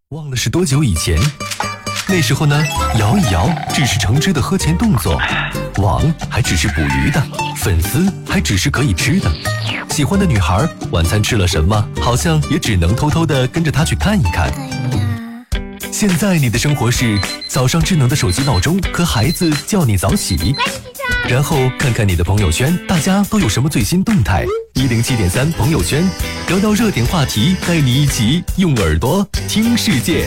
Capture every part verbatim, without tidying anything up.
忘了是多久以前？那时候呢，摇一摇只是橙汁的喝前动作，网还只是捕鱼的，粉丝还只是可以吃的。喜欢的女孩晚餐吃了什么，好像也只能偷偷的跟着她去看一看。现在你的生活是早上智能的手机闹钟和孩子叫你早起，然后看看你的朋友圈，大家都有什么最新动态。一零七点三朋友圈，聊聊热点话题，带你一起用耳朵听世界。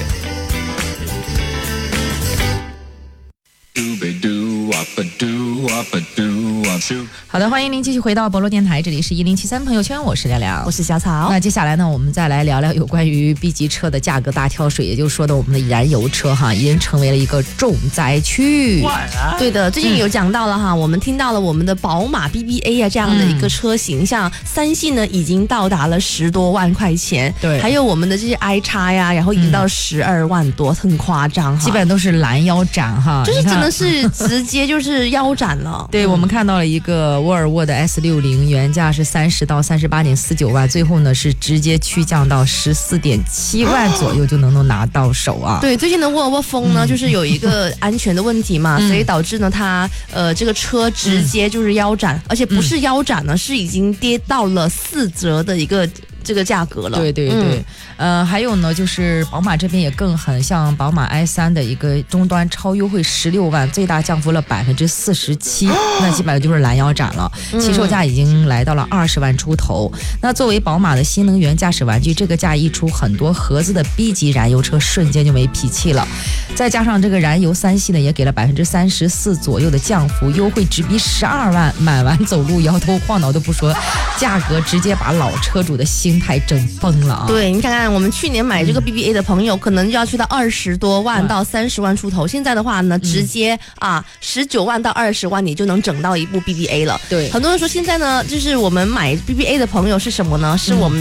好的，欢迎您继续回到博罗电台，这里是一零七三朋友圈，我是亮亮， 我是小草。 那接下来呢，我们再来聊聊有关于 B 级车的价格大跳水，也就是说的我们的燃油车哈，已经成为了一个重灾区。 对的，最近有讲到了哈，嗯、我们听到了我们的宝马 B B A 啊这样的一个车型，嗯、像三系呢已经到达了十多万块钱， 对， 还有我们的这些 i 叉呀，然后已经到十二万多，嗯、很夸张哈， 基本都是拦腰斩哈， 就是真的是直接就是腰斩了。 对，我们看到了一个沃尔沃的 S 六十，原价是三十到三十八点四九万，最后呢是直接趋降到十四点七万左右就能够拿到手啊。 对，最近的沃尔沃风呢，嗯、就是有一个安全的问题嘛，嗯、所以导致呢它呃这个车直接就是腰斩，嗯、而且不是腰斩呢，是已经跌到了四折的一个。这个价格了， 对对对，嗯、呃，还有呢，就是宝马这边也更狠，像宝马 i 三 的一个终端超优惠十六万，最大降幅了百分之四十七，那基本上就是拦腰斩了，起售价已经来到了二十万出头。那作为宝马的新能源驾驶玩具，这个价一出，很多合资的 B 级燃油车瞬间就没脾气了。再加上这个燃油三系呢，也给了百分之三十四左右的降幅，优惠直逼十二万，买完走路摇头晃脑都不说，价格直接把老车主的心太整崩了啊！ 对，你看看我们去年买这个 B B A 的朋友，嗯、可能就要去到二十多万到三十万出头。现在的话呢，直接、嗯、啊十九万到二十万，你就能整到一部 B B A 了。 对， 很多人说现在呢，就是我们买 B B A 的朋友是什么呢？是我们